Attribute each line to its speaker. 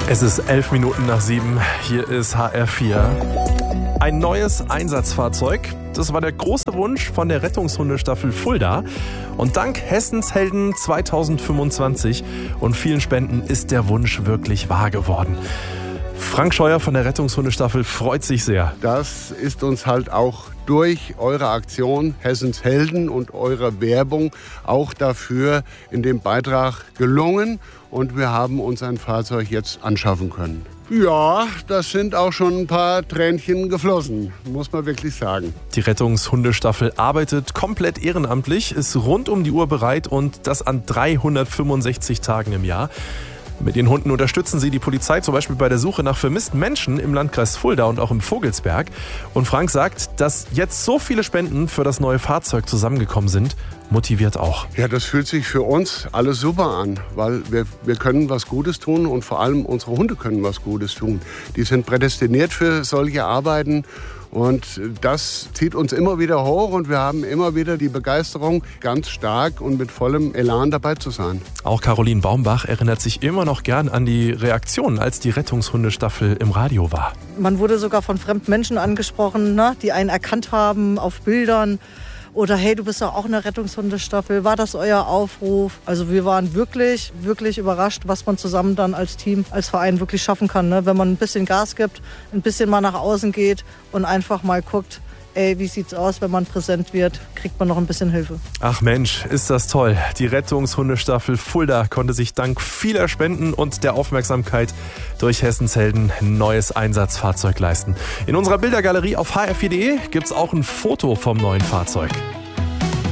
Speaker 1: Es ist 7:11. Hier ist HR4. Ein neues Einsatzfahrzeug. Das war der große Wunsch von der Rettungshundestaffel Fulda. Und dank Hessenshelden 2025 und vielen Spenden ist der Wunsch wirklich wahr geworden. Frank Scheuer von der Rettungshundestaffel freut sich sehr.
Speaker 2: Das ist uns halt auch durch eure Aktion Hessens Helden und eure Werbung auch dafür in dem Beitrag gelungen. Und wir haben uns ein Fahrzeug jetzt anschaffen können. Ja, das sind auch schon ein paar Tränchen geflossen, muss man wirklich sagen.
Speaker 1: Die Rettungshundestaffel arbeitet komplett ehrenamtlich, ist rund um die Uhr bereit und das an 365 Tagen im Jahr. Mit den Hunden unterstützen sie die Polizei zum Beispiel bei der Suche nach vermissten Menschen im Landkreis Fulda und auch im Vogelsberg. Und Frank sagt, dass jetzt so viele Spenden für das neue Fahrzeug zusammengekommen sind, motiviert auch.
Speaker 2: Ja, das fühlt sich für uns alles super an, weil wir können was Gutes tun und vor allem unsere Hunde können was Gutes tun. Die sind prädestiniert für solche Arbeiten. Und das zieht uns immer wieder hoch und wir haben immer wieder die Begeisterung, ganz stark und mit vollem Elan dabei zu sein.
Speaker 1: Auch Caroline Baumbach erinnert sich immer noch gern an die Reaktionen, als die Rettungshundestaffel im Radio war.
Speaker 3: Man wurde sogar von fremden Menschen angesprochen, ne, die einen erkannt haben auf Bildern. Oder hey, du bist doch auch eine Rettungshundestaffel, war das euer Aufruf? Also wir waren wirklich, wirklich überrascht, was man zusammen dann als Team, als Verein wirklich schaffen kann. Ne? Wenn man ein bisschen Gas gibt, ein bisschen mal nach außen geht und einfach mal guckt, ey, wie sieht's aus, wenn man präsent wird, kriegt man noch ein bisschen Hilfe.
Speaker 1: Ach Mensch, ist das toll. Die Rettungshundestaffel Fulda konnte sich dank vieler Spenden und der Aufmerksamkeit durch Hessens Helden ein neues Einsatzfahrzeug leisten. In unserer Bildergalerie auf hr4.de gibt's auch ein Foto vom neuen Fahrzeug.